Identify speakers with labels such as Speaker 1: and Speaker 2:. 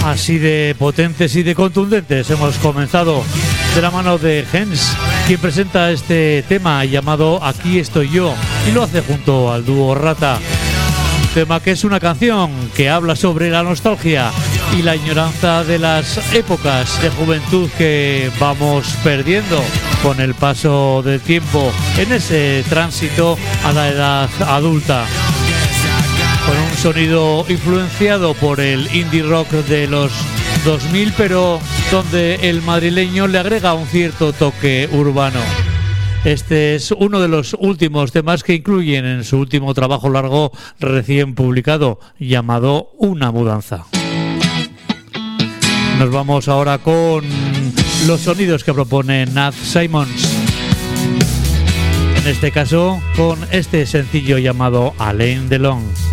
Speaker 1: Así de potentes y de contundentes hemos comenzado de la mano de Hens, quien presenta este tema llamado Aquí estoy yo, y lo hace junto al dúo Rata. Un tema que es una canción que habla sobre la nostalgia y la añoranza de las épocas de juventud que vamos perdiendo con el paso del tiempo en ese tránsito a la edad adulta. Con un sonido influenciado por el indie rock de los 2000, pero donde el madrileño le agrega un cierto toque urbano. Este es uno de los últimos temas que incluyen en su último trabajo largo recién publicado, llamado Una mudanza. Nos vamos ahora con los sonidos que propone Nat Simons. En este caso, con este sencillo llamado Alain Delon.